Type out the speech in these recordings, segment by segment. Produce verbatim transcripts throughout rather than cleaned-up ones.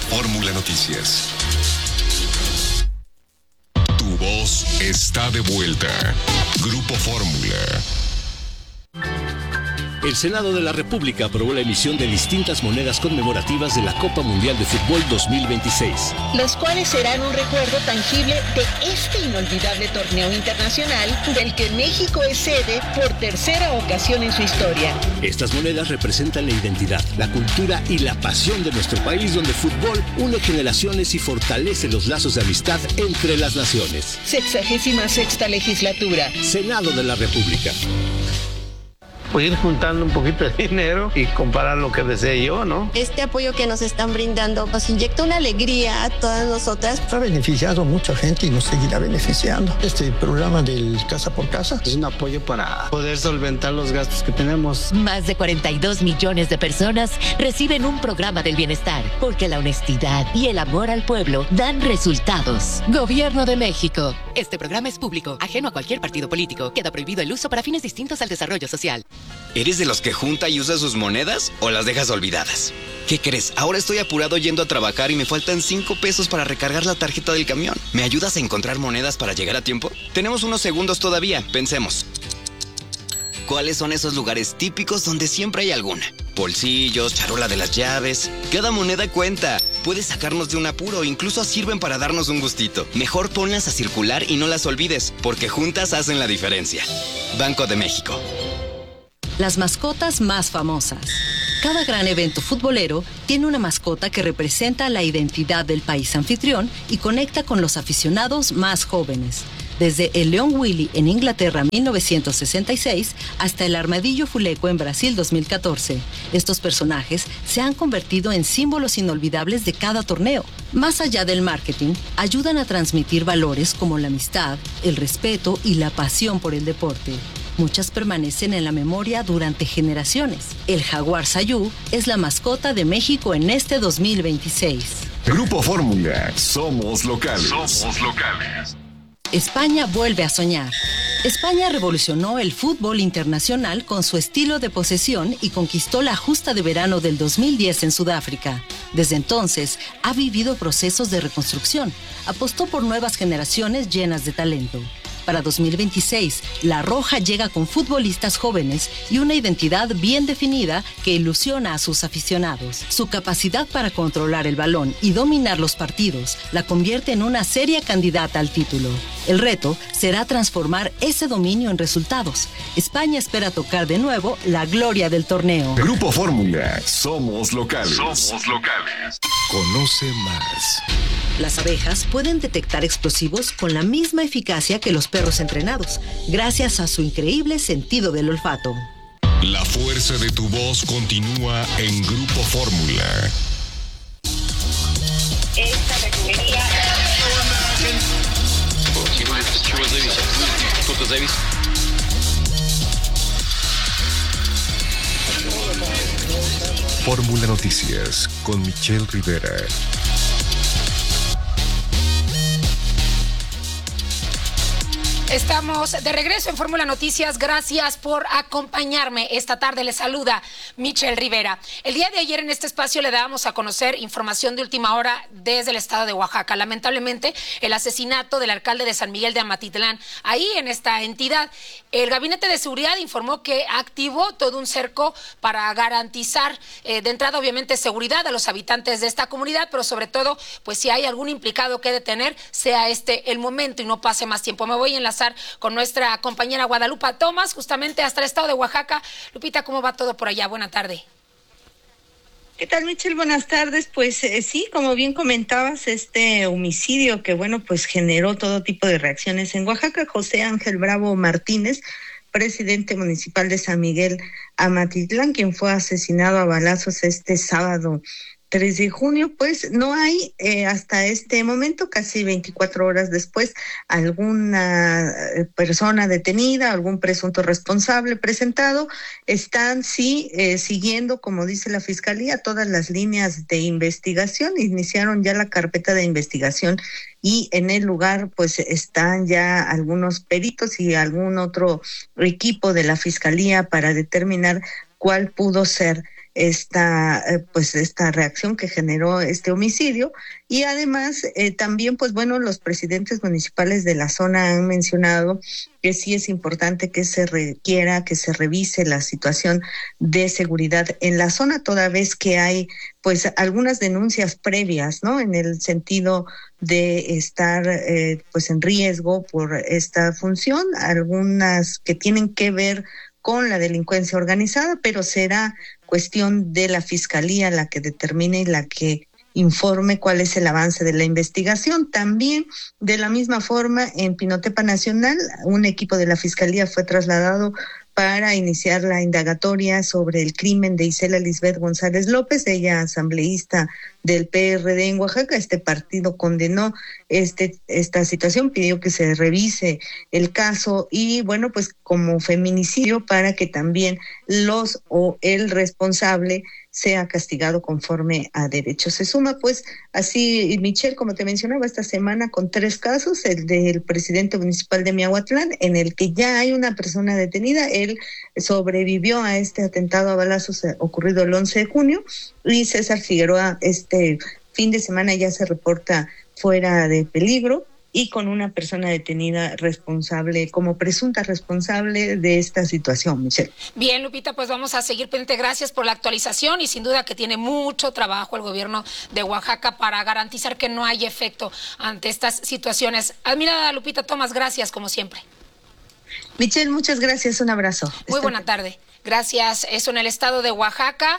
Fórmula Noticias. Tu voz está de vuelta. Grupo Fórmula. El Senado de la República aprobó la emisión de distintas monedas conmemorativas de la Copa Mundial de Fútbol dos mil veintiséis. Las cuales serán un recuerdo tangible de este inolvidable torneo internacional del que México es sede por tercera ocasión en su historia. Estas monedas representan la identidad, la cultura y la pasión de nuestro país, donde el fútbol une generaciones y fortalece los lazos de amistad entre las naciones. Sexagésima sexta legislatura. Senado de la República. Pues ir juntando un poquito de dinero y comparar lo que desee yo, ¿no? Este apoyo que nos están brindando nos inyecta una alegría a todas nosotras. Ha beneficiado a mucha gente y nos seguirá beneficiando. Este programa del Casa por Casa es un apoyo para poder solventar los gastos que tenemos. Más de cuarenta y dos millones de personas reciben un programa del bienestar, porque la honestidad y el amor al pueblo dan resultados. Gobierno de México. Este programa es público, ajeno a cualquier partido político. Queda prohibido el uso para fines distintos al desarrollo social. ¿Eres de los que junta y usa sus monedas o las dejas olvidadas? ¿Qué crees? Ahora estoy apurado yendo a trabajar y me faltan cinco pesos para recargar la tarjeta del camión. ¿Me ayudas a encontrar monedas para llegar a tiempo? Tenemos unos segundos todavía, pensemos. ¿Cuáles son esos lugares típicos donde siempre hay alguna? Bolsillos, charola de las llaves. Cada moneda cuenta. Puedes sacarnos de un apuro, incluso sirven para darnos un gustito. Mejor ponlas a circular y no las olvides, porque juntas hacen la diferencia. Banco de México. Las mascotas más famosas. Cada gran evento futbolero tiene una mascota que representa la identidad del país anfitrión y conecta con los aficionados más jóvenes. Desde el León Willy en Inglaterra mil novecientos sesenta y seis hasta el Armadillo Fuleco en Brasil dos mil catorce. Estos personajes se han convertido en símbolos inolvidables de cada torneo. Más allá del marketing, ayudan a transmitir valores como la amistad, el respeto y la pasión por el deporte. Muchas permanecen en la memoria durante generaciones. El jaguar Sayú es la mascota de México en este dos mil veintiséis. Grupo Fórmula. Somos locales. Somos locales. España vuelve a soñar. España revolucionó el fútbol internacional con su estilo de posesión y conquistó la justa de verano del dos mil diez en Sudáfrica. Desde entonces, ha vivido procesos de reconstrucción. Apostó por nuevas generaciones llenas de talento. Para dos mil veintiséis, La Roja llega con futbolistas jóvenes y una identidad bien definida que ilusiona a sus aficionados. Su capacidad para controlar el balón y dominar los partidos la convierte en una seria candidata al título. El reto será transformar ese dominio en resultados. España espera tocar de nuevo la gloria del torneo. Grupo Fórmula. Somos locales. Somos locales. Conoce más. Las abejas pueden detectar explosivos con la misma eficacia que los perros entrenados, gracias a su increíble sentido del olfato. La fuerza de tu voz continúa en Grupo Fórmula. Esta refinería... Fórmula Noticias con Michelle Rivera. Estamos de regreso en Fórmula Noticias. Gracias por acompañarme. Esta tarde les saluda Michelle Rivera. El día de ayer en este espacio le dábamos a conocer información de última hora desde el estado de Oaxaca. Lamentablemente, el asesinato del alcalde de San Miguel de Amatitlán, ahí en esta entidad. El Gabinete de Seguridad informó que activó todo un cerco para garantizar eh, de entrada, obviamente, seguridad a los habitantes de esta comunidad, pero sobre todo, pues si hay algún implicado que detener, sea este el momento y no pase más tiempo. Me voy a enlazar con nuestra compañera Guadalupe Tomás, justamente hasta el estado de Oaxaca. Lupita, ¿cómo va todo por allá? Buena tarde. ¿Qué tal, Michelle? Buenas tardes. Pues eh, sí, como bien comentabas, este homicidio que, bueno, pues generó todo tipo de reacciones en Oaxaca. José Ángel Bravo Martínez, presidente municipal de San Miguel Amatitlán, quien fue asesinado a balazos este sábado tres de junio, pues no hay eh, hasta este momento, casi veinticuatro horas después, alguna persona detenida, algún presunto responsable presentado. Están sí eh, siguiendo, como dice la Fiscalía, todas las líneas de investigación. Iniciaron ya la carpeta de investigación y en el lugar pues están ya algunos peritos y algún otro equipo de la Fiscalía para determinar cuál pudo ser esta, eh, pues esta reacción que generó este homicidio. Y además, eh, también, pues bueno, los presidentes municipales de la zona han mencionado que sí es importante que se requiera, que se revise la situación de seguridad en la zona, toda vez que hay pues algunas denuncias previas, ¿no? En el sentido de estar eh, pues en riesgo por esta función, algunas que tienen que ver con la delincuencia organizada, pero será cuestión de la Fiscalía la que determine y la que informe cuál es el avance de la investigación. También, de la misma forma, en Pinotepa Nacional, un equipo de la Fiscalía fue trasladado para iniciar la indagatoria sobre el crimen de Isela Lisbeth González López, ella asambleísta del P R D en Oaxaca. Este partido condenó este esta situación, pidió que se revise el caso y, bueno, pues como feminicidio para que también los o el responsable sea castigado conforme a derecho. Se suma, pues, así, Michelle, como te mencionaba, esta semana con tres casos, el del presidente municipal de Miahuatlán, en el que ya hay una persona detenida. Él sobrevivió a este atentado a balazos ocurrido el once de junio, y César Figueroa este fin de semana ya se reporta fuera de peligro y con una persona detenida responsable, como presunta responsable de esta situación, Michelle. Bien, Lupita, pues vamos a seguir pendiente. Gracias por la actualización y sin duda que tiene mucho trabajo el gobierno de Oaxaca para garantizar que no haya efecto ante estas situaciones. Admirada Lupita Tomás, gracias como siempre. Michelle, muchas gracias, un abrazo. Muy buena tarde. Gracias. Eso en el estado de Oaxaca.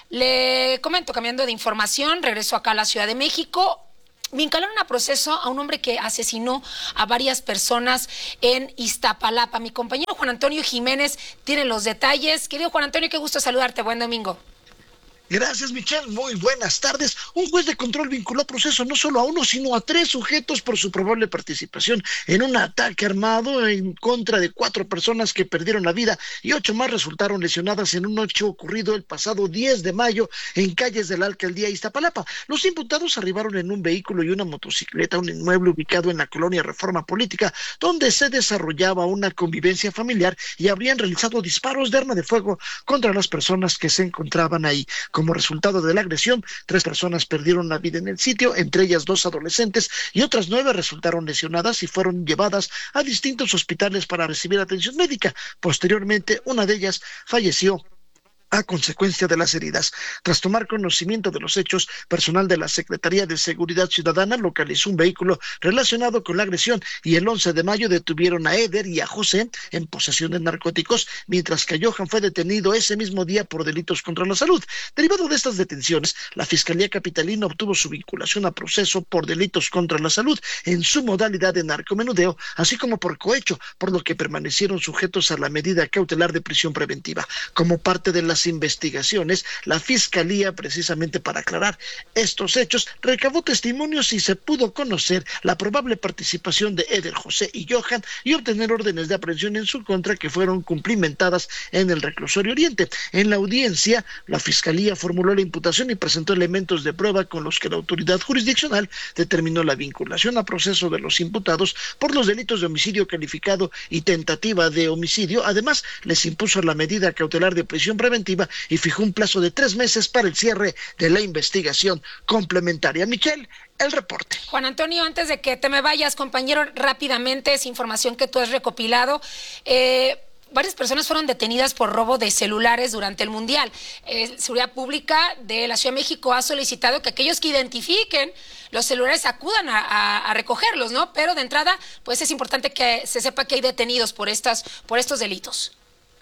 Le comento, cambiando de información, regreso acá a la Ciudad de México. Vincularon a proceso a un hombre que asesinó a varias personas en Iztapalapa. Mi compañero Juan Antonio Jiménez tiene los detalles. Querido Juan Antonio, qué gusto saludarte. Buen domingo. Gracias, Michelle. Muy buenas tardes. Un juez de control vinculó a proceso no solo a uno, sino a tres sujetos por su probable participación en un ataque armado en contra de cuatro personas que perdieron la vida y ocho más resultaron lesionadas en un hecho ocurrido el pasado diez de mayo en calles de la alcaldía Iztapalapa. Los imputados arribaron en un vehículo y una motocicleta a un inmueble ubicado en la colonia Reforma Política, donde se desarrollaba una convivencia familiar, y habrían realizado disparos de arma de fuego contra las personas que se encontraban ahí. Como resultado de la agresión, tres personas perdieron la vida en el sitio, entre ellas dos adolescentes, y otras nueve resultaron lesionadas y fueron llevadas a distintos hospitales para recibir atención médica. Posteriormente, una de ellas falleció a consecuencia de las heridas. Tras tomar conocimiento de los hechos, personal de la Secretaría de Seguridad Ciudadana localizó un vehículo relacionado con la agresión y el once de mayo detuvieron a Eder y a José en posesión de narcóticos, mientras que Johan fue detenido ese mismo día por delitos contra la salud. Derivado de estas detenciones, la Fiscalía Capitalina obtuvo su vinculación a proceso por delitos contra la salud en su modalidad de narcomenudeo, así como por cohecho, por lo que permanecieron sujetos a la medida cautelar de prisión preventiva. Como parte de las investigaciones, la Fiscalía, precisamente para aclarar estos hechos, recabó testimonios y se pudo conocer la probable participación de Eder, José y Johan, y obtener órdenes de aprehensión en su contra que fueron cumplimentadas en el reclusorio Oriente. En la audiencia, la Fiscalía formuló la imputación y presentó elementos de prueba con los que la autoridad jurisdiccional determinó la vinculación a proceso de los imputados por los delitos de homicidio calificado y tentativa de homicidio. Además, les impuso la medida cautelar de prisión preventiva y fijó un plazo de tres meses para el cierre de la investigación complementaria. Michelle, el reporte. Juan Antonio, antes de que te me vayas, compañero, rápidamente, es información que tú has recopilado. Eh, varias personas fueron detenidas por robo de celulares durante el Mundial. Eh, Seguridad Pública de la Ciudad de México ha solicitado que aquellos que identifiquen los celulares acudan a, a, a recogerlos, ¿no? Pero de entrada, pues es importante que se sepa que hay detenidos por estas, por estos delitos.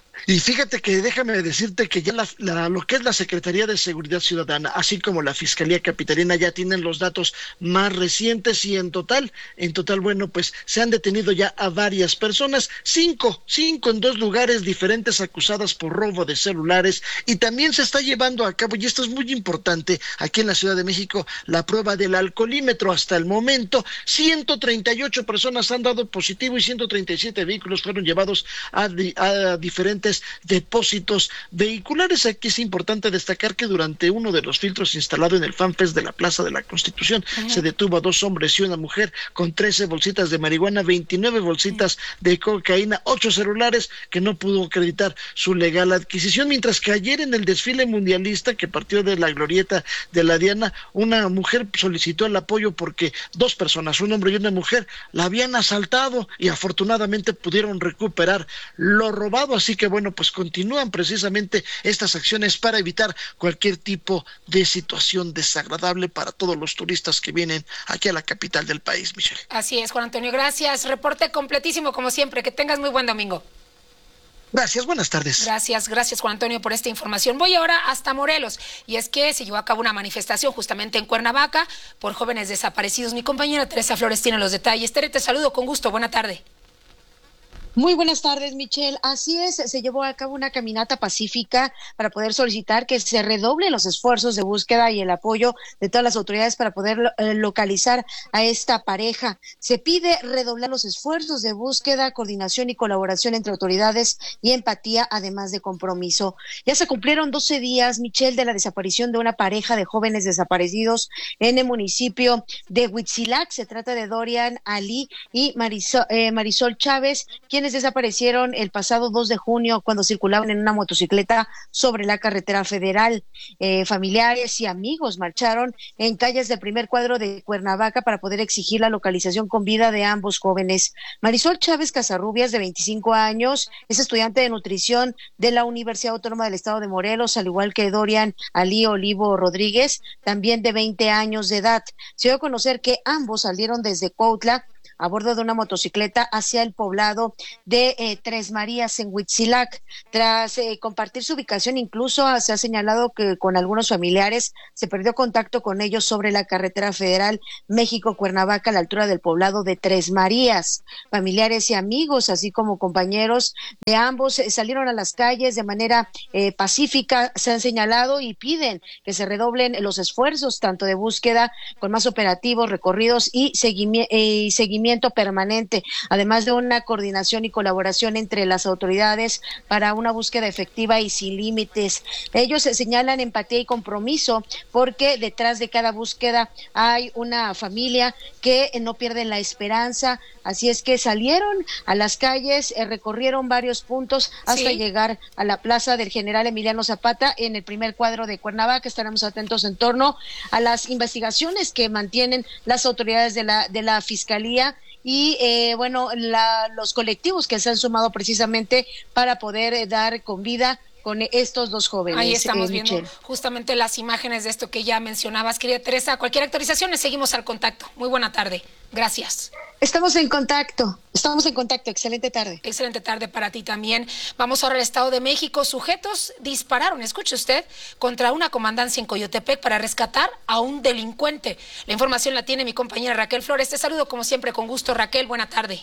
Y fíjate que déjame decirte que ya la, la, lo que es la Secretaría de Seguridad Ciudadana, así como la Fiscalía Capitalina, ya tienen los datos más recientes y en total, en total, bueno, pues se han detenido ya a varias personas, cinco, cinco en dos lugares diferentes acusadas por robo de celulares, y también se está llevando a cabo, y esto es muy importante, aquí en la Ciudad de México, la prueba del alcoholímetro. Hasta el momento, ciento treinta y ocho personas han dado positivo y ciento treinta y siete vehículos fueron llevados a, a diferentes diferentes depósitos vehiculares. Aquí es importante destacar que durante uno de los filtros instalado en el FanFest de la Plaza de la Constitución, uh-huh, se detuvo a dos hombres y una mujer con trece bolsitas de marihuana, veintinueve bolsitas uh-huh. de cocaína, ocho celulares que no pudo acreditar su legal adquisición, mientras que ayer en el desfile mundialista que partió de la glorieta de la Diana, una mujer solicitó el apoyo porque dos personas, un hombre y una mujer, la habían asaltado y afortunadamente pudieron recuperar lo robado. Así que bueno, pues continúan precisamente estas acciones para evitar cualquier tipo de situación desagradable para todos los turistas que vienen aquí a la capital del país, Michelle. Así es, Juan Antonio, gracias. Reporte completísimo como siempre. Que tengas muy buen domingo. Gracias, buenas tardes. Gracias, gracias Juan Antonio por esta información. Voy ahora hasta Morelos, y es que se llevó a cabo una manifestación justamente en Cuernavaca por jóvenes desaparecidos. Mi compañera Teresa Flores tiene los detalles. Tere, te saludo con gusto, buena tarde. Muy buenas tardes, Michelle. Así es, se llevó a cabo una caminata pacífica para poder solicitar que se redoblen los esfuerzos de búsqueda y el apoyo de todas las autoridades para poder eh, localizar a esta pareja. Se pide redoblar los esfuerzos de búsqueda, coordinación y colaboración entre autoridades y empatía, además de compromiso. Ya se cumplieron doce días, Michelle, de la desaparición de una pareja de jóvenes desaparecidos en el municipio de Huitzilac. Se trata de Dorian Ali y Marisol, eh, Marisol Chávez, quienes desaparecieron el pasado dos de junio cuando circulaban en una motocicleta sobre la carretera federal. Eh, familiares y amigos marcharon en calles del primer cuadro de Cuernavaca para poder exigir la localización con vida de ambos jóvenes. Marisol Chávez Casarrubias, de veinticinco años, es estudiante de nutrición de la Universidad Autónoma del Estado de Morelos, al igual que Dorian Ali Olivo Rodríguez, también de veinte años de edad. Se dio a conocer que ambos salieron desde Cuautla a bordo de una motocicleta hacia el poblado de eh, Tres Marías en Huitzilac. Tras eh, compartir su ubicación, incluso se ha señalado que con algunos familiares se perdió contacto con ellos sobre la carretera federal México-Cuernavaca a la altura del poblado de Tres Marías. Familiares y amigos, así como compañeros de ambos, eh, salieron a las calles de manera eh, pacífica, se han señalado, y piden que se redoblen los esfuerzos tanto de búsqueda con más operativos, recorridos y seguimiento, eh, seguimiento permanente, además de una coordinación y colaboración entre las autoridades para una búsqueda efectiva y sin límites. Ellos señalan empatía y compromiso porque detrás de cada búsqueda hay una familia que no pierde la esperanza, así es que salieron a las calles, eh, recorrieron varios puntos hasta ¿Sí? llegar a la plaza del General Emiliano Zapata en el primer cuadro de Cuernavaca. Estaremos atentos en torno a las investigaciones que mantienen las autoridades de la de la Fiscalía y eh, bueno, la, los colectivos que se han sumado precisamente para poder eh, dar con vida con estos dos jóvenes. Ahí estamos eh, viendo Michelle. Justamente las imágenes de esto que ya mencionabas, querida Teresa. Cualquier actualización, les seguimos al contacto. Muy buena tarde. Gracias. Estamos en contacto, estamos en contacto. Excelente tarde. Excelente tarde para ti también. Vamos ahora al Estado de México. Sujetos dispararon, escuche usted, contra una comandancia en Coyotepec para rescatar a un delincuente. La información la tiene mi compañera Raquel Flores. Te saludo como siempre con gusto, Raquel. Buena tarde.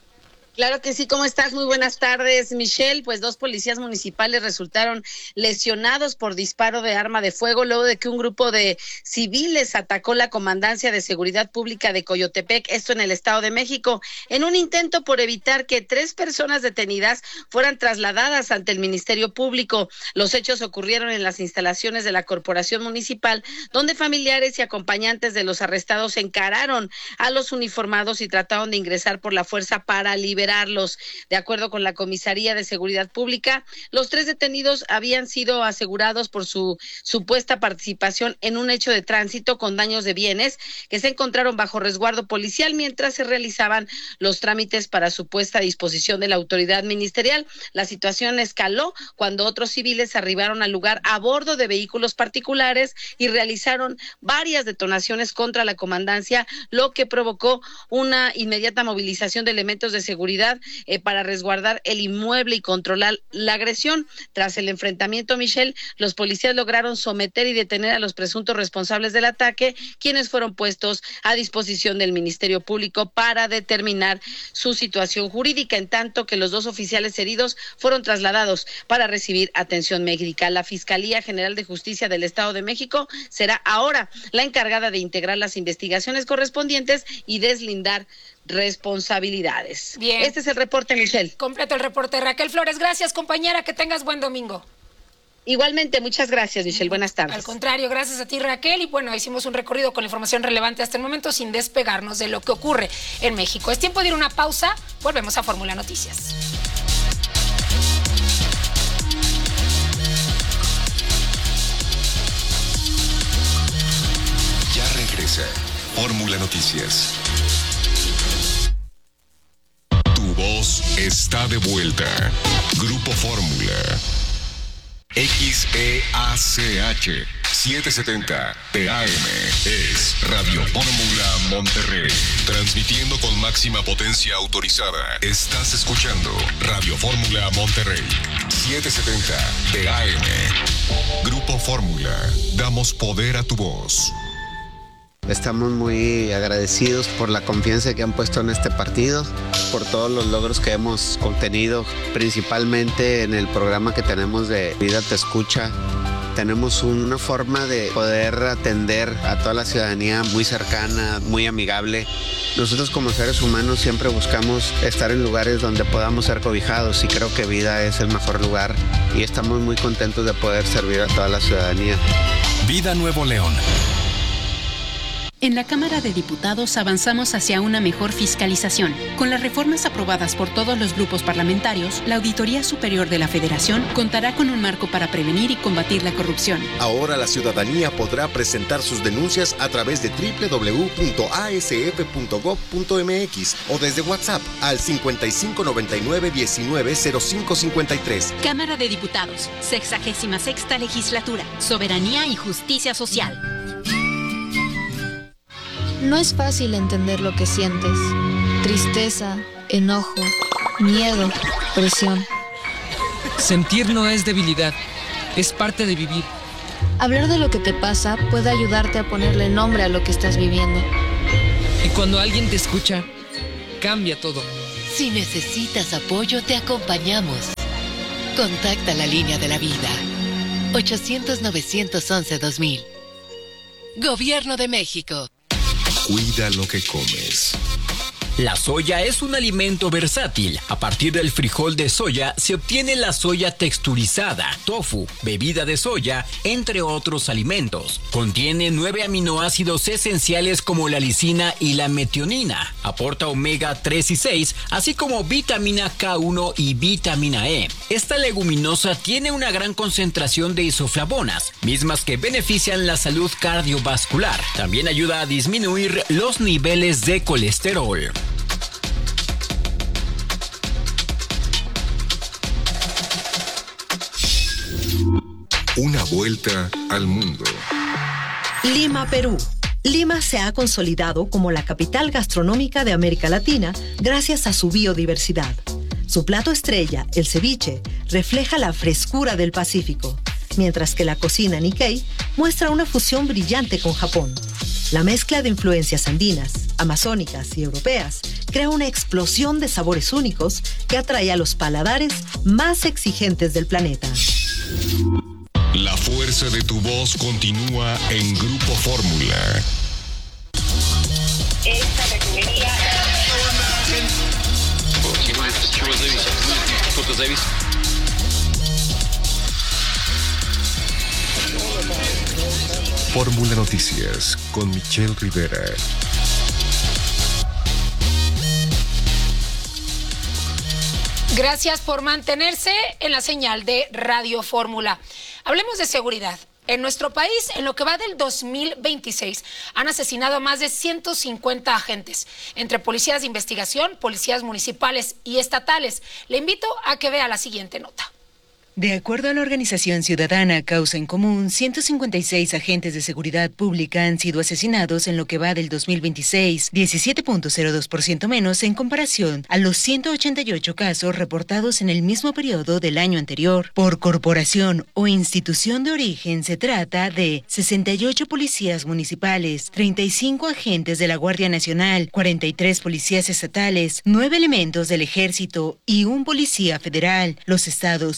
Claro que sí, ¿cómo estás? Muy buenas tardes, Michelle. Pues dos policías municipales resultaron lesionados por disparo de arma de fuego luego de que un grupo de civiles atacó la Comandancia de Seguridad Pública de Coyotepec, esto en el Estado de México, en un intento por evitar que tres personas detenidas fueran trasladadas ante el Ministerio Público. Los hechos ocurrieron en las instalaciones de la Corporación Municipal, donde familiares y acompañantes de los arrestados encararon a los uniformados y trataron de ingresar por la fuerza para liberar De acuerdo con la Comisaría de Seguridad Pública, los tres detenidos habían sido asegurados por su supuesta participación en un hecho de tránsito con daños de bienes que se encontraron bajo resguardo policial mientras se realizaban los trámites para su puesta a disposición de la autoridad ministerial. La situación escaló cuando otros civiles arribaron al lugar a bordo de vehículos particulares y realizaron varias detonaciones contra la comandancia, lo que provocó una inmediata movilización de elementos de seguridad Eh, para resguardar el inmueble y controlar la agresión. Tras el enfrentamiento, Michelle, los policías lograron someter y detener a los presuntos responsables del ataque, quienes fueron puestos a disposición del Ministerio Público para determinar su situación jurídica, en tanto que los dos oficiales heridos fueron trasladados para recibir atención médica. La Fiscalía General de Justicia del Estado de México será ahora la encargada de integrar las investigaciones correspondientes y deslindar responsabilidades. Bien. Este es el reporte, Michelle. Completo el reporte. Raquel Flores, gracias, compañera. Que tengas buen domingo. Igualmente, muchas gracias, Michelle. Buenas tardes. Al contrario, gracias a ti, Raquel. Y bueno, hicimos un recorrido con la información relevante hasta el momento sin despegarnos de lo que ocurre en México. Es tiempo de ir a una pausa. Volvemos a Fórmula Noticias. Ya regresa Fórmula Noticias. Tu voz está de vuelta. Grupo Fórmula. X E A C H setecientos setenta T A M es Radio Fórmula Monterrey. Transmitiendo con máxima potencia autorizada. Estás escuchando Radio Fórmula Monterrey. setecientos setenta T A M. Grupo Fórmula. Damos poder a tu voz. Estamos muy agradecidos por la confianza que han puesto en este partido, por todos los logros que hemos obtenido, principalmente en el programa que tenemos de Vida Te Escucha. Tenemos una forma de poder atender a toda la ciudadanía muy cercana, muy amigable. Nosotros como seres humanos siempre buscamos estar en lugares donde podamos ser cobijados y creo que Vida es el mejor lugar y estamos muy contentos de poder servir a toda la ciudadanía. Vida Nuevo León. En la Cámara de Diputados avanzamos hacia una mejor fiscalización. Con las reformas aprobadas por todos los grupos parlamentarios, la Auditoría Superior de la Federación contará con un marco para prevenir y combatir la corrupción. Ahora la ciudadanía podrá presentar sus denuncias a través de doble u doble u doble u punto a s f punto gob punto m x o desde WhatsApp al cincuenta y cinco noventa y nueve diecinueve cero cinco cincuenta y tres. Cámara de Diputados, sexagésima sexta Legislatura, Soberanía y Justicia Social. No es fácil entender lo que sientes. Tristeza, enojo, miedo, presión. Sentir no es debilidad, es parte de vivir. Hablar de lo que te pasa puede ayudarte a ponerle nombre a lo que estás viviendo. Y cuando alguien te escucha, cambia todo. Si necesitas apoyo, te acompañamos. Contacta la línea de la vida. ochocientos, novecientos once, dos mil. Gobierno de México. Cuida lo que comes. La soya es un alimento versátil. A partir del frijol de soya se obtiene la soya texturizada, tofu, bebida de soya, entre otros alimentos. Contiene nueve aminoácidos esenciales como la lisina y la metionina. Aporta omega tres y seis, así como vitamina K uno y vitamina E. Esta leguminosa tiene una gran concentración de isoflavonas, mismas que benefician la salud cardiovascular. También ayuda a disminuir los niveles de colesterol. Una vuelta al mundo. Lima, Perú. Lima se ha consolidado como la capital gastronómica de América Latina gracias a su biodiversidad. Su plato estrella, el ceviche, refleja la frescura del Pacífico, mientras que la cocina Nikkei muestra una fusión brillante con Japón. La mezcla de influencias andinas, amazónicas y europeas crea una explosión de sabores únicos que atrae a los paladares más exigentes del planeta. La fuerza de tu voz continúa en Grupo Fórmula. Esta refinería... Fórmula Noticias con Michelle Rivera. Gracias por mantenerse en la señal de Radio Fórmula. Hablemos de seguridad. En nuestro país, en lo que va del dos mil veintiséis, han asesinado a más de ciento cincuenta agentes, entre policías de investigación, policías municipales y estatales. Le invito a que vea la siguiente nota. De acuerdo a la organización ciudadana Causa en Común, ciento cincuenta y seis agentes de seguridad pública han sido asesinados en lo que va del dos mil veintiséis, diecisiete punto cero dos por ciento menos en comparación a los ciento ochenta y ocho casos reportados en el mismo periodo del año anterior. Por corporación o institución de origen se trata de sesenta y ocho policías municipales, treinta y cinco agentes de la Guardia Nacional, cuarenta y tres policías estatales, nueve elementos del Ejército y un policía federal. Los estados con más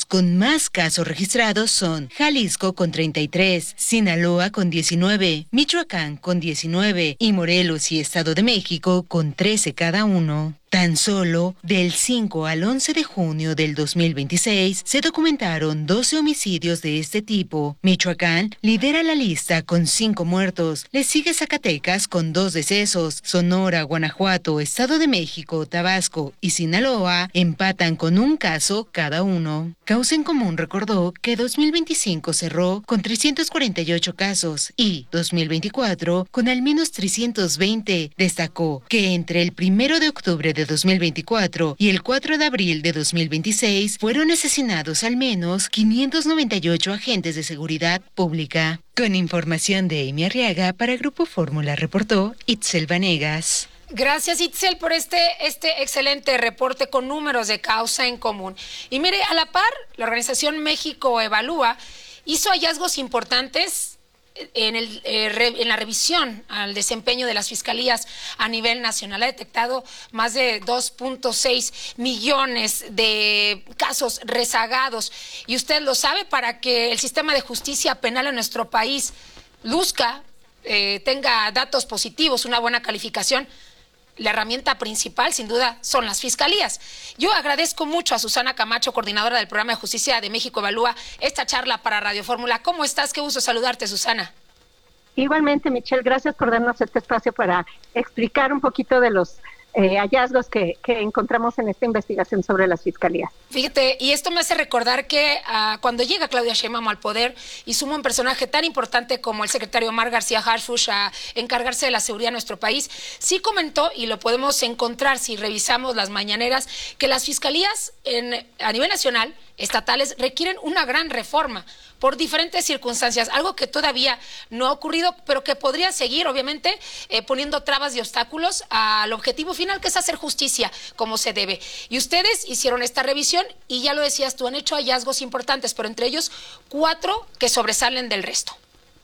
más casos registrados son Jalisco con treinta y tres, Sinaloa con diecinueve, Michoacán con diecinueve y Morelos y Estado de México con trece cada uno. Tan solo del cinco al once de junio del dos mil veintiséis se documentaron doce homicidios de este tipo. Michoacán lidera la lista con cinco muertos. Le sigue Zacatecas con dos decesos. Sonora, Guanajuato, Estado de México, Tabasco y Sinaloa empatan con un caso cada uno. Causa en Común recordó que dos mil veinticinco cerró con trescientos cuarenta y ocho casos y dos mil veinticuatro con al menos trescientos veinte. Destacó que entre el primero de octubre de dos mil veinticuatro y el cuatro de abril de dos mil veintiséis fueron asesinados al menos quinientos noventa y ocho agentes de seguridad pública. Con información de Amy Arriaga para Grupo Fórmula reportó Itzel Vanegas. Gracias, Itzel, por este, este excelente reporte con números de Causa en Común. Y mire, a la par, la organización México Evalúa hizo hallazgos importantes en, el, eh, re, en la revisión al desempeño de las fiscalías a nivel nacional. Ha detectado más de dos punto seis millones de casos rezagados. Y usted lo sabe, para que el sistema de justicia penal en nuestro país luzca, eh, tenga datos positivos, una buena calificación, la herramienta principal, sin duda, son las fiscalías. Yo agradezco mucho a Susana Camacho, coordinadora del Programa de Justicia de México Evalúa, esta charla para Radio Fórmula. ¿Cómo estás? Qué gusto saludarte, Susana. Igualmente, Michelle, gracias por darnos este espacio para explicar un poquito de los eh, hallazgos que, que encontramos en esta investigación sobre las fiscalías. Fíjate, y esto me hace recordar que uh, cuando llega Claudia Sheinbaum al poder y suma un personaje tan importante como el secretario Omar García Harfuch a encargarse de la seguridad de nuestro país, sí comentó, y lo podemos encontrar si revisamos las mañaneras, que las fiscalías en, a nivel nacional, estatales, requieren una gran reforma por diferentes circunstancias, algo que todavía no ha ocurrido, pero que podría seguir, obviamente, eh, poniendo trabas y obstáculos al objetivo final, que es hacer justicia como se debe. Y ustedes hicieron esta revisión y ya lo decías tú, han hecho hallazgos importantes, pero entre ellos cuatro que sobresalen del resto.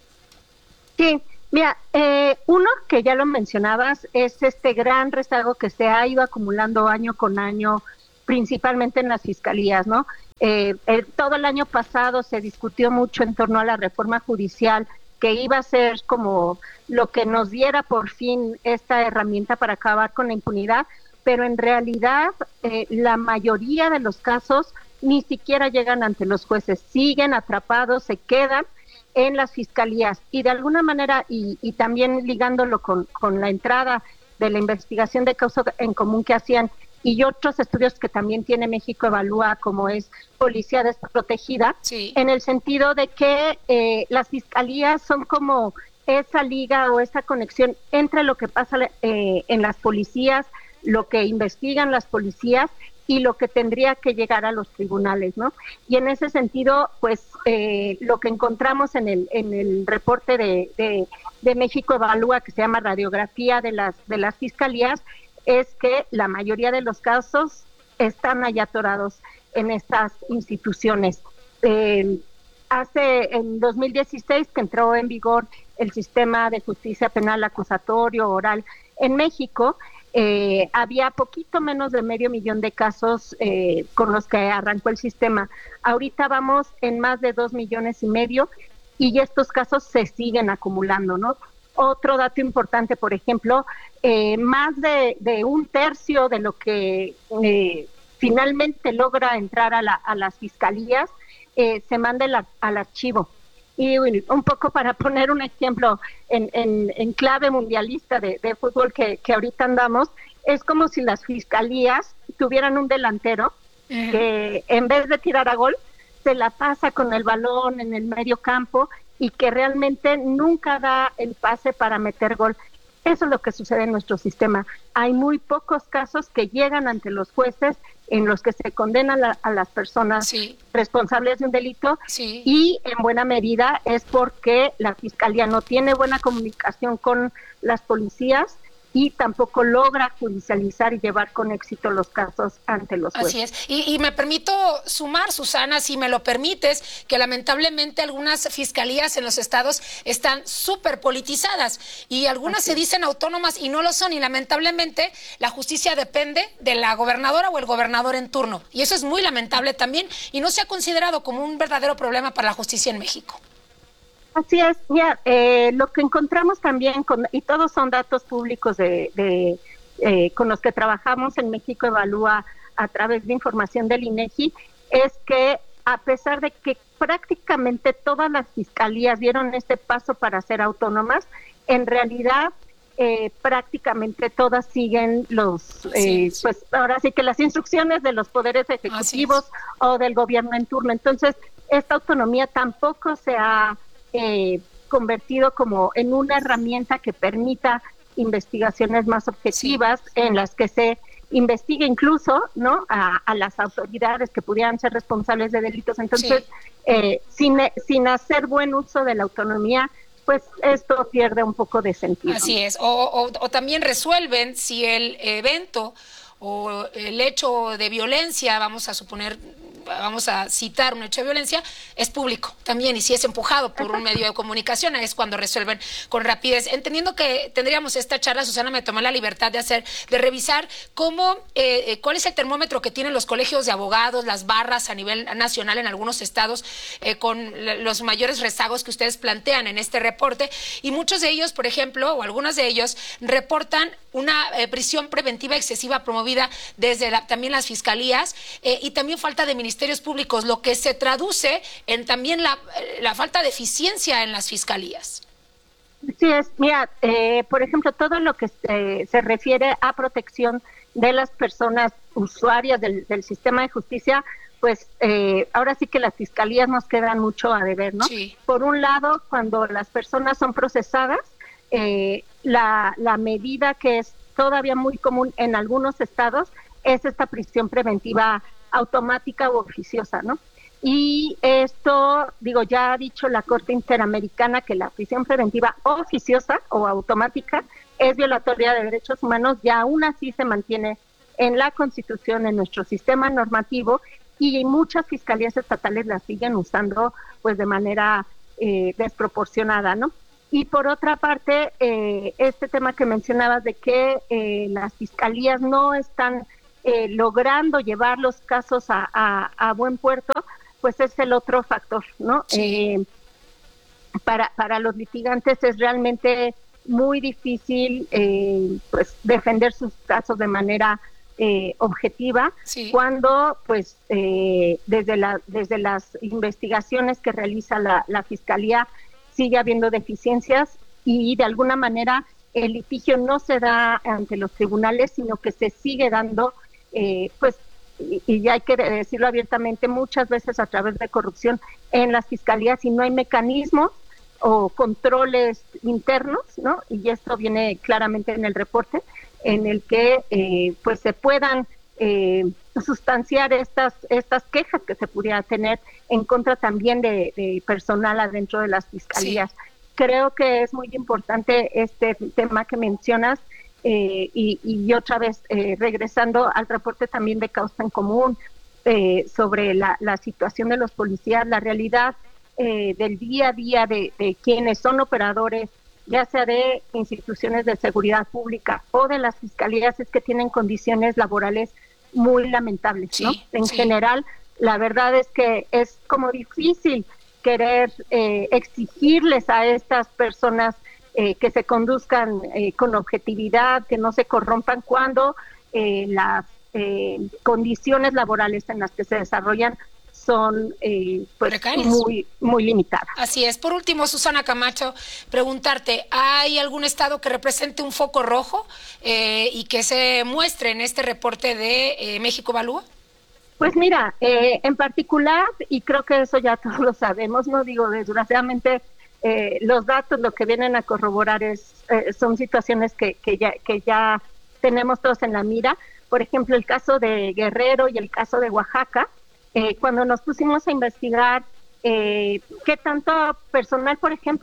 Sí, mira, eh, uno que ya lo mencionabas es este gran rezago que se ha ido acumulando año con año, principalmente en las fiscalías, ¿no? Eh, el, todo el año pasado se discutió mucho en torno a la reforma judicial, que iba a ser como lo que nos diera por fin esta herramienta para acabar con la impunidad, pero en realidad eh, la mayoría de los casos ni siquiera llegan ante los jueces, siguen atrapados, se quedan en las fiscalías y de alguna manera, y, y también ligándolo con, con la entrada de la investigación de Causa en Común que hacían y otros estudios que también tiene México Evalúa, como es Policía Desprotegida, sí, en el sentido de que eh, las fiscalías son como esa liga o esa conexión entre lo que pasa eh, en las policías, lo que investigan las policías y lo que tendría que llegar a los tribunales, ¿no? Y en ese sentido, pues, eh, lo que encontramos en el en el reporte de, de, de México Evalúa, que se llama Radiografía de las de las fiscalías, es que la mayoría de los casos están allá atorados en estas instituciones. Eh, hace, en dos mil dieciséis, que entró en vigor el sistema de justicia penal acusatorio oral en México, eh, había poquito menos de medio millón de casos eh, con los que arrancó el sistema. Ahorita vamos en más de dos millones y medio y estos casos se siguen acumulando, ¿no? Otro dato importante, por ejemplo, eh, más de, de un tercio de lo que eh, finalmente logra entrar a, la, a las fiscalías eh, se manda el, al archivo. Y un poco para poner un ejemplo en, en, en clave mundialista de, de fútbol que, que ahorita andamos, es como si las fiscalías tuvieran un delantero uh-huh. que en vez de tirar a gol, se la pasa con el balón en el medio campo y que realmente nunca da el pase para meter gol. Eso es lo que sucede en nuestro sistema. Hay muy pocos casos que llegan ante los jueces en los que se condenan a, a las personas sí. responsables de un delito sí. y en buena medida es porque la fiscalía no tiene buena comunicación con las policías y tampoco logra judicializar y llevar con éxito los casos ante los jueces. Así es. Y, y me permito sumar, Susana, si me lo permites, que lamentablemente algunas fiscalías en los estados están súper politizadas y algunas Así se dicen autónomas y no lo son, y lamentablemente la justicia depende de la gobernadora o el gobernador en turno. Y eso es muy lamentable también y no se ha considerado como un verdadero problema para la justicia en México. Así es, ya, eh, lo que encontramos también, con, y todos son datos públicos de, de eh, con los que trabajamos en México Evalúa a través de información del INEGI, es que a pesar de que prácticamente todas las fiscalías dieron este paso para ser autónomas, en realidad eh, prácticamente todas siguen los, eh, sí. pues ahora sí que las instrucciones de los poderes ejecutivos o del gobierno en turno. Entonces, esta autonomía tampoco se ha Eh, convertido como en una herramienta que permita investigaciones más objetivas, sí, en las que se investigue incluso, ¿no?, a, a las autoridades que pudieran ser responsables de delitos. Entonces, sí. eh, sin, sin hacer buen uso de la autonomía, pues esto pierde un poco de sentido. Así es, o, o, o también resuelven si el evento o el hecho de violencia, vamos a suponer, vamos a citar un hecho de violencia, es público también, y si es empujado por un medio de comunicación, es cuando resuelven con rapidez. Entendiendo que tendríamos esta charla, Susana, me tomé la libertad de hacer, de revisar cómo, eh, cuál es el termómetro que tienen los colegios de abogados, las barras a nivel nacional en algunos estados, eh, con los mayores rezagos que ustedes plantean en este reporte, y muchos de ellos, por ejemplo, o algunos de ellos, reportan una eh, prisión preventiva excesiva promovida desde la, también las fiscalías, eh, y también falta de ministerios públicos, lo que se traduce en también la, la falta de eficiencia en las fiscalías. Sí, es, mira, eh, por ejemplo, todo lo que se, se refiere a protección de las personas usuarias del, del sistema de justicia, pues eh, ahora sí que las fiscalías nos quedan mucho a deber, ¿no? Sí. Por un lado, cuando las personas son procesadas, eh, la, la medida que es todavía muy común en algunos estados es esta prisión preventiva automática u oficiosa, ¿no? Y esto, digo, ya ha dicho la Corte Interamericana que la prisión preventiva oficiosa o automática es violatoria de derechos humanos, y aún así se mantiene en la Constitución, en nuestro sistema normativo, y muchas fiscalías estatales la siguen usando pues de manera eh, desproporcionada, ¿no? Y por otra parte, eh, este tema que mencionabas de que eh, las fiscalías no están Eh, logrando llevar los casos a, a, a buen puerto, pues es el otro factor, ¿no? Sí. Eh, para, para los litigantes es realmente muy difícil eh, pues defender sus casos de manera eh, objetiva, sí, cuando pues eh, desde, la, desde las investigaciones que realiza la, la Fiscalía sigue habiendo deficiencias, y de alguna manera el litigio no se da ante los tribunales, sino que se sigue dando Eh, pues, y, y ya hay que decirlo abiertamente, muchas veces a través de corrupción en las fiscalías, y no hay mecanismos o controles internos, ¿no? Y esto viene claramente en el reporte, en el que eh, pues se puedan eh, sustanciar estas estas quejas que se pudiera tener en contra también de, de personal adentro de las fiscalías. Sí. Creo que es muy importante este tema que mencionas. Eh, y, y otra vez, eh, regresando al reporte también de Causa en Común, eh, sobre la, la situación de los policías, la realidad eh, del día a día de, de quienes son operadores, ya sea de instituciones de seguridad pública o de las fiscalías, es que tienen condiciones laborales muy lamentables, sí, ¿no? En sí. general, la verdad es que es como difícil querer eh, exigirles a estas personas Eh, que se conduzcan eh, con objetividad, que no se corrompan, cuando eh, las eh, condiciones laborales en las que se desarrollan son eh, pues muy, muy limitadas. Así es. Por último, Susana Camacho, preguntarte, ¿hay algún estado que represente un foco rojo eh, y que se muestre en este reporte de eh, México Evalúa? Pues mira, eh, en particular, y creo que eso ya todos lo sabemos, no digo, desgraciadamente, Eh, los datos lo que vienen a corroborar es eh, son situaciones que, que, ya, que ya tenemos todos en la mira. Por ejemplo, el caso de Guerrero y el caso de Oaxaca, eh, cuando nos pusimos a investigar eh, qué tanto personal, por ejemplo,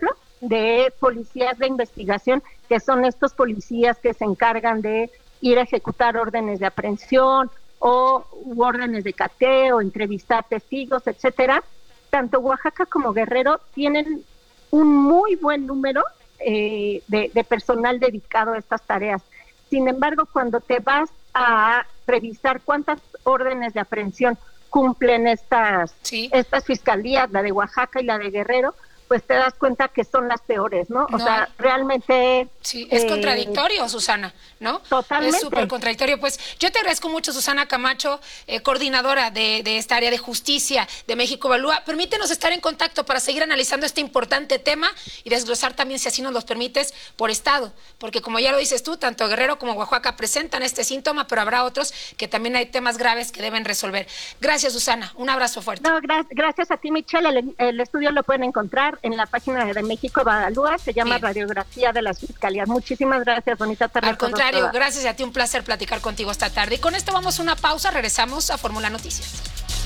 de policías de investigación, que son estos policías que se encargan de ir a ejecutar órdenes de aprehensión o u órdenes de cateo, entrevistar testigos, etcétera. Tanto Oaxaca como Guerrero tienen un muy buen número eh, de, de personal dedicado a estas tareas. Sin embargo, cuando te vas a revisar cuántas órdenes de aprehensión cumplen estas, sí. estas fiscalías, la de Oaxaca y la de Guerrero, pues te das cuenta que son las peores, ¿no? O no. sea, realmente... Sí, es eh, contradictorio, Susana, ¿no? Totalmente. Es súper contradictorio. Pues yo te agradezco mucho, Susana Camacho, eh, coordinadora de, de esta área de justicia de México Evalúa. Permítenos estar en contacto para seguir analizando este importante tema y desglosar también, si así nos los permites, por estado. Porque como ya lo dices tú, tanto Guerrero como Oaxaca presentan este síntoma, pero habrá otros que también hay temas graves que deben resolver. Gracias, Susana. Un abrazo fuerte. No, gra- gracias a ti, Michelle. El, el estudio lo pueden encontrar en la página de México Evalúa, se llama Bien. Radiografía de las Fiscalías. Muchísimas gracias, bonita tarde. Al contrario, gracias a ti, un placer platicar contigo esta tarde. Y con esto vamos a una pausa, regresamos a Fórmula Noticias.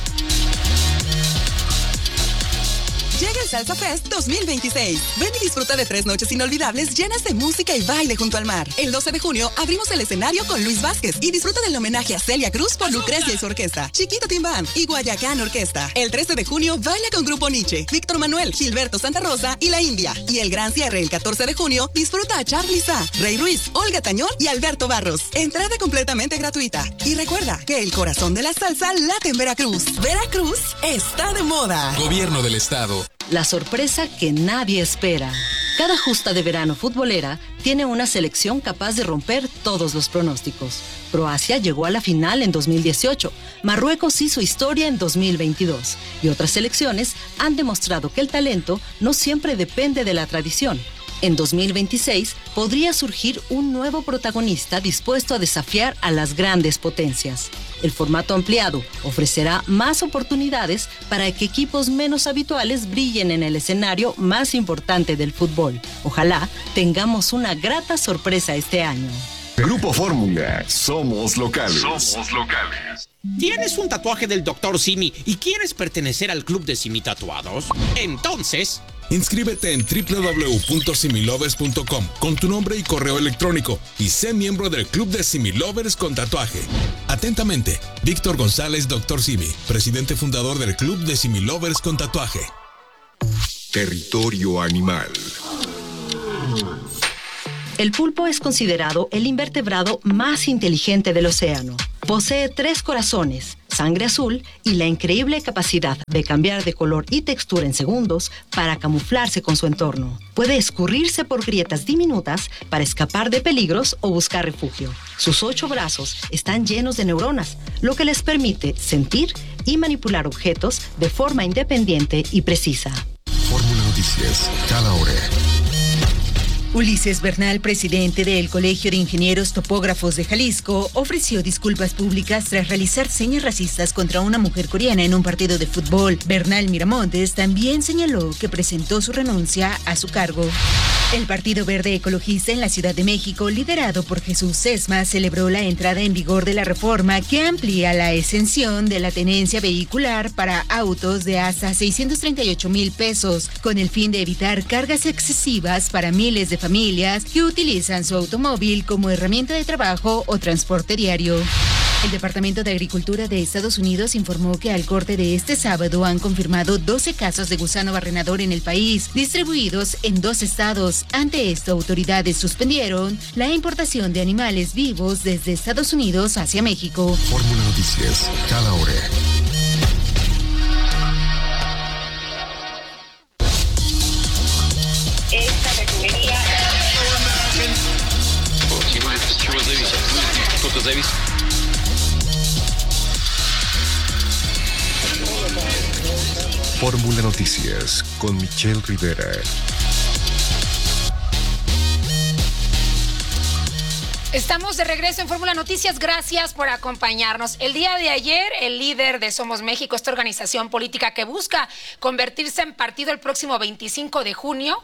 Llega el Salsa Fest dos mil veintiséis. Ven y disfruta de tres noches inolvidables llenas de música y baile junto al mar. El doce de junio abrimos el escenario con Luis Vázquez y disfruta del homenaje a Celia Cruz por Lucrecia y su orquesta, Chiquito Timbán y Guayacán Orquesta. El trece de junio baila con Grupo Nietzsche, Víctor Manuel, Gilberto Santa Rosa y La India. Y el gran cierre el catorce de junio disfruta a Charly Sá, Rey Ruiz, Olga Tañón y Alberto Barros. Entrada completamente gratuita. Y recuerda que el corazón de la salsa late en Veracruz. Veracruz está de moda. Gobierno del Estado. La sorpresa que nadie espera. Cada justa de verano futbolera tiene una selección capaz de romper todos los pronósticos. Croacia llegó a la final en dos mil dieciocho, Marruecos hizo historia en dos mil veintidós y otras selecciones han demostrado que el talento no siempre depende de la tradición. En dos mil veintiséis podría surgir un nuevo protagonista dispuesto a desafiar a las grandes potencias. El formato ampliado ofrecerá más oportunidades para que equipos menos habituales brillen en el escenario más importante del fútbol. Ojalá tengamos una grata sorpresa este año. Grupo Fórmula, somos locales. Somos locales. ¿Tienes un tatuaje del doctor Simi y quieres pertenecer al club de Simi Tatuados? Entonces... inscríbete en doble u doble u doble u punto similovers punto com con tu nombre y correo electrónico y sé miembro del club de Similovers con tatuaje. Atentamente, Víctor González, doctor Simi, presidente fundador del club de Similovers con tatuaje. Territorio animal. El pulpo es considerado el invertebrado más inteligente del océano. Posee tres corazones, sangre azul y la increíble capacidad de cambiar de color y textura en segundos para camuflarse con su entorno. Puede escurrirse por grietas diminutas para escapar de peligros o buscar refugio. Sus ocho brazos están llenos de neuronas, lo que les permite sentir y manipular objetos de forma independiente y precisa. Fórmula Noticias, cada hora. Ulises Bernal, presidente del Colegio de Ingenieros Topógrafos de Jalisco, ofreció disculpas públicas tras realizar señas racistas contra una mujer coreana en un partido de fútbol. Bernal Miramontes también señaló que presentó su renuncia a su cargo. El Partido Verde Ecologista en la Ciudad de México, liderado por Jesús Sesma, celebró la entrada en vigor de la reforma que amplía la exención de la tenencia vehicular para autos de hasta seiscientos treinta y ocho mil pesos, con el fin de evitar cargas excesivas para miles de familias que utilizan su automóvil como herramienta de trabajo o transporte diario. El Departamento de Agricultura de Estados Unidos informó que al corte de este sábado han confirmado doce casos de gusano barrenador en el país, distribuidos en dos estados. Ante esto, autoridades suspendieron la importación de animales vivos desde Estados Unidos hacia México. Fórmula Noticias, cada hora. Esta refinería... Fórmula Noticias con Michelle Rivera. Estamos de regreso en Fórmula Noticias, gracias por acompañarnos. El día de ayer, el líder de Somos México, esta organización política que busca convertirse en partido el próximo veinticinco de junio,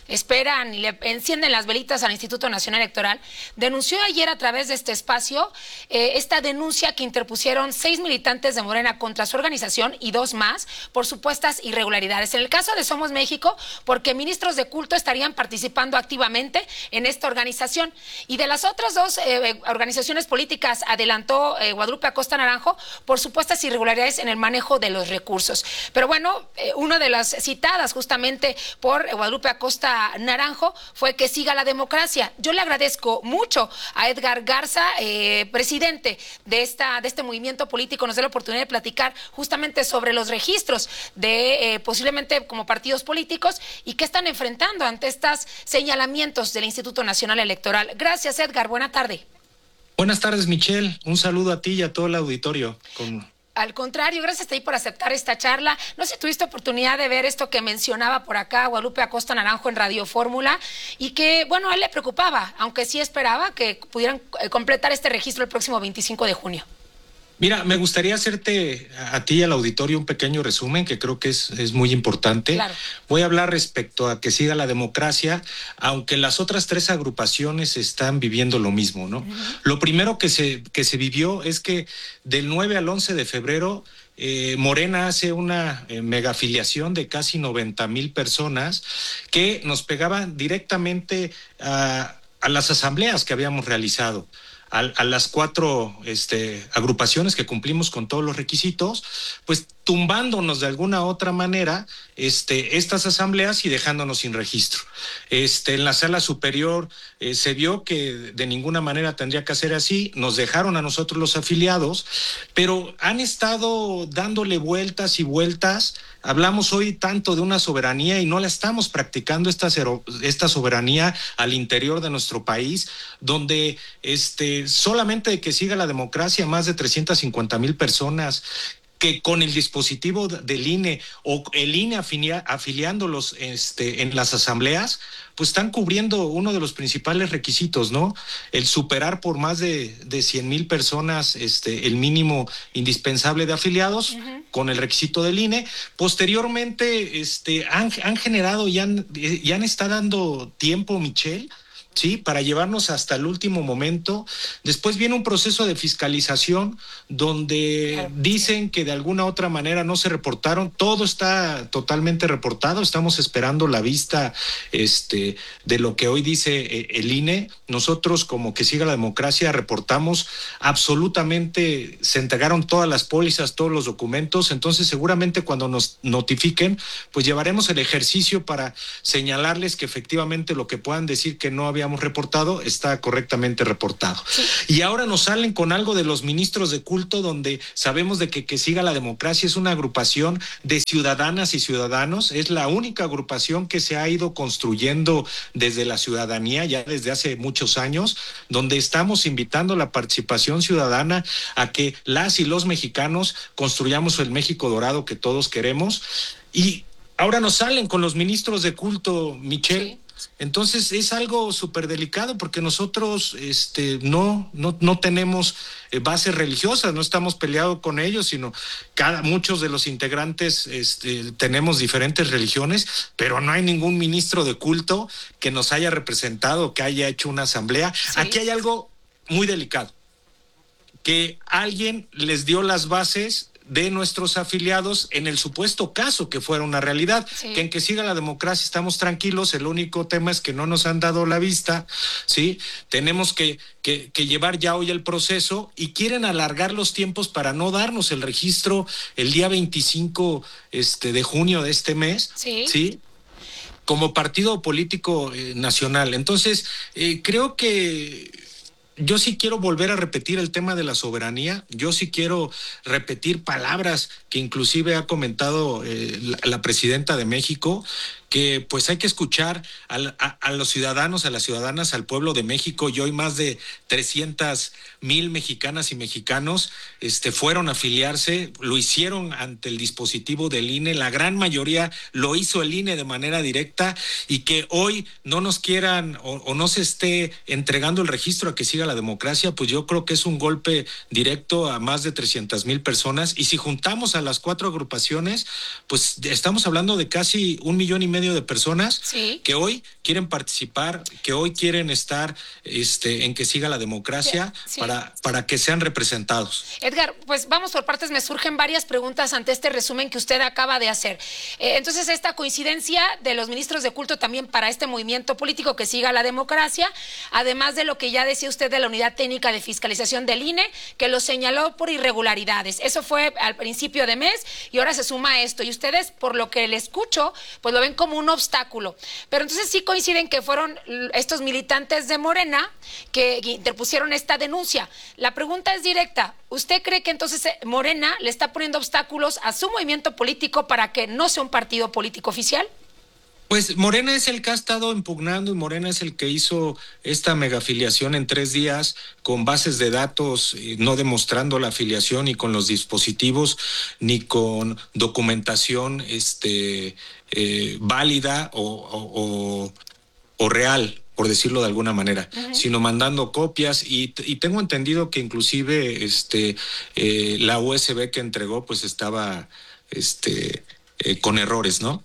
esperan y le encienden las velitas al Instituto Nacional Electoral, denunció ayer a través de este espacio eh, esta denuncia que interpusieron seis militantes de Morena contra su organización y dos más por supuestas irregularidades. En el caso de Somos México, porque ministros de culto estarían participando activamente en esta organización. Y de las otras dos eh, organizaciones políticas, adelantó eh, Guadalupe Acosta Naranjo por supuestas irregularidades en el manejo de los recursos. Pero bueno, eh, una de las citadas justamente por eh, Guadalupe Acosta Naranjo fue que siga la democracia. Yo le agradezco mucho a Edgar Garza, eh, presidente de, esta, de este movimiento político, nos da la oportunidad de platicar justamente sobre los registros de eh, posiblemente como partidos políticos y qué están enfrentando ante estos señalamientos del Instituto Nacional Electoral. Gracias, Edgar. Buena tarde. Buenas tardes, Michelle. Un saludo a ti y a todo el auditorio. Con... Al contrario, gracias a ti por aceptar esta charla. No sé si tuviste oportunidad de ver esto que mencionaba por acá Guadalupe Acosta Naranjo en Radio Fórmula y que, bueno, a él le preocupaba, aunque sí esperaba que pudieran completar este registro el próximo veinticinco de junio. Mira, me gustaría hacerte a ti y al auditorio un pequeño resumen que creo que es, es muy importante. Claro. Voy a hablar respecto a que siga la democracia, aunque las otras tres agrupaciones están viviendo lo mismo, ¿no? Uh-huh. Lo primero que se, que se vivió es que del nueve al once de febrero Eh, Morena hace una eh, megafiliación de casi noventa mil personas que nos pegaban directamente a, a las asambleas que habíamos realizado. A, a las cuatro este, agrupaciones que cumplimos con todos los requisitos, pues tumbándonos de alguna otra manera este, estas asambleas y dejándonos sin registro. Este, en la sala superior eh, se vio que de ninguna manera tendría que hacer así, nos dejaron a nosotros los afiliados, pero han estado dándole vueltas y vueltas. Hablamos hoy tanto de una soberanía y no la estamos practicando esta, esta soberanía al interior de nuestro país, donde este, solamente de que siga la democracia más de trescientas cincuenta mil personas que con el dispositivo del I N E o el I N E afilia, afiliándolos este, en las asambleas, pues están cubriendo uno de los principales requisitos, ¿no? El superar por más de, de cien mil personas este, el mínimo indispensable de afiliados, uh-huh, con el requisito del I N E. Posteriormente este, han, han generado y han, y han estado dando tiempo, Michelle, sí, para llevarnos hasta el último momento. Después viene un proceso de fiscalización donde claro, dicen sí, que de alguna otra manera no se reportaron. Todo está totalmente reportado. Estamos esperando la vista este, de lo que hoy dice el I N E. Nosotros, como que siga la democracia, reportamos absolutamente, se entregaron todas las pólizas, todos los documentos. Entonces, seguramente cuando nos notifiquen, pues llevaremos el ejercicio para señalarles que efectivamente lo que puedan decir que no había reportado está correctamente reportado. Sí. Y ahora nos salen con algo de los ministros de culto, donde sabemos de que que siga la democracia es una agrupación de ciudadanas y ciudadanos, es la única agrupación que se ha ido construyendo desde la ciudadanía ya desde hace muchos años, donde estamos invitando la participación ciudadana a que las y los mexicanos construyamos el México dorado que todos queremos. Y ahora nos salen con los ministros de culto, Michelle. Sí. Entonces es algo súper delicado porque nosotros este, no, no, no tenemos eh, bases religiosas, no estamos peleados con ellos, sino cada, muchos de los integrantes este, tenemos diferentes religiones, pero no hay ningún ministro de culto que nos haya representado, que haya hecho una asamblea. Sí. Aquí hay algo muy delicado, que alguien les dio las bases de nuestros afiliados en el supuesto caso que fuera una realidad, sí, que en que siga la democracia estamos tranquilos, el único tema es que no nos han dado la vista, ¿sí? Tenemos que, que, que llevar ya hoy el proceso y quieren alargar los tiempos para no darnos el registro el día veinticinco este, de junio de este mes, ¿sí? ¿Sí? Como partido político eh, nacional. Entonces, eh, creo que yo sí quiero volver a repetir el tema de la soberanía, yo sí quiero repetir palabras que inclusive ha comentado eh, la, la presidenta de México, que pues hay que escuchar a, a, a los ciudadanos, a las ciudadanas, al pueblo de México. Y hoy más de trescientas mil mexicanas y mexicanos este, fueron a afiliarse, lo hicieron ante el dispositivo del I N E, la gran mayoría lo hizo el I N E de manera directa, y que hoy no nos quieran o, o no se esté entregando el registro a que siga la democracia, pues yo creo que es un golpe directo a más de trescientas mil personas. Y si juntamos a las cuatro agrupaciones, pues estamos hablando de casi un millón y medio medio de personas sí. que hoy quieren participar, que hoy quieren estar este, en que siga la democracia sí. para, para que sean representados. Edgar, pues vamos por partes, me surgen varias preguntas ante este resumen que usted acaba de hacer. Eh, entonces, esta coincidencia de los ministros de culto también para este movimiento político que siga la democracia, además de lo que ya decía usted de la Unidad Técnica de Fiscalización del I N E, que lo señaló por irregularidades. Eso fue al principio de mes y ahora se suma esto. Y ustedes, por lo que le escucho, pues lo ven como un obstáculo. Pero entonces sí coinciden que fueron estos militantes de Morena que interpusieron esta denuncia. La pregunta es directa. ¿Usted cree que entonces Morena le está poniendo obstáculos a su movimiento político para que no sea un partido político oficial? Pues Morena es el que ha estado impugnando y Morena es el que hizo esta megafiliación en tres días con bases de datos, no demostrando la afiliación ni con los dispositivos ni con documentación este, eh, válida o, o, o, o real, por decirlo de alguna manera, uh-huh. sino mandando copias y, y tengo entendido que inclusive este, eh, la U S B que entregó pues estaba este, eh, con errores, ¿no?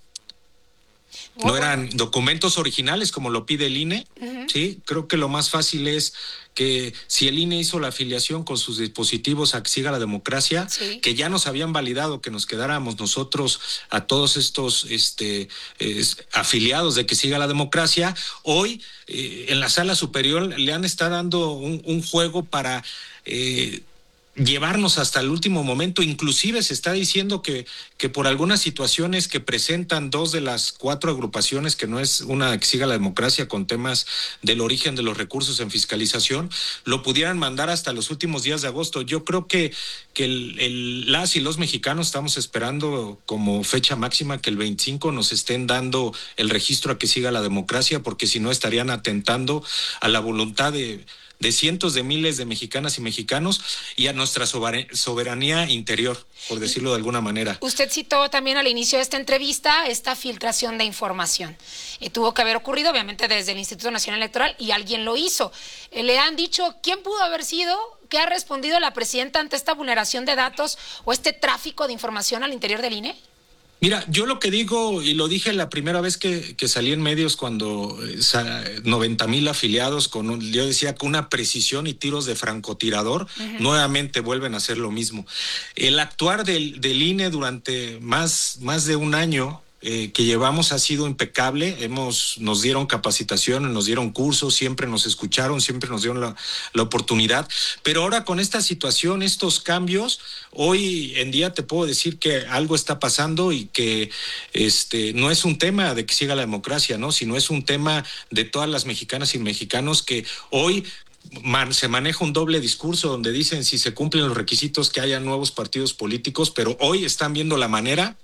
No eran documentos originales como lo pide el I N E, uh-huh. ¿sí? Creo que lo más fácil es que si el I N E hizo la afiliación con sus dispositivos a que siga la democracia, sí. que ya nos habían validado que nos quedáramos nosotros a todos estos este, eh, afiliados de que siga la democracia, hoy eh, en la sala superior le han estado dando un, un juego para... Eh, llevarnos hasta el último momento. Inclusive se está diciendo que, que por algunas situaciones que presentan dos de las cuatro agrupaciones, que no es una que siga la democracia con temas del origen de los recursos en fiscalización, lo pudieran mandar hasta los últimos días de agosto. Yo creo que, que el, el, las y los mexicanos estamos esperando como fecha máxima que el veinticinco nos estén dando el registro a que siga la democracia, porque si no estarían atentando a la voluntad de de cientos de miles de mexicanas y mexicanos y a nuestra soberanía interior, por decirlo de alguna manera. Usted citó también al inicio de esta entrevista esta filtración de información. Eh, tuvo que haber ocurrido, obviamente, desde el Instituto Nacional Electoral y alguien lo hizo. Eh, ¿Le han dicho quién pudo haber sido? ¿Qué ha respondido la presidenta ante esta vulneración de datos o este tráfico de información al interior del I N E? Mira, yo lo que digo, y lo dije la primera vez que, que salí en medios cuando eh, noventa mil afiliados, con un, yo decía con una precisión y tiros de francotirador, uh-huh. nuevamente vuelven a hacer lo mismo. El actuar del, del I N E durante más, más de un año eh, que llevamos ha sido impecable. Hemos, nos dieron capacitación, nos dieron cursos, siempre nos escucharon, siempre nos dieron la, la oportunidad. Pero ahora con esta situación, estos cambios, hoy en día te puedo decir que algo está pasando y que este no es un tema de que siga la democracia, ¿no? Sino es un tema de todas las mexicanas y mexicanos que hoy Man, se maneja un doble discurso donde dicen si se cumplen los requisitos que haya nuevos partidos políticos, pero hoy están viendo la manera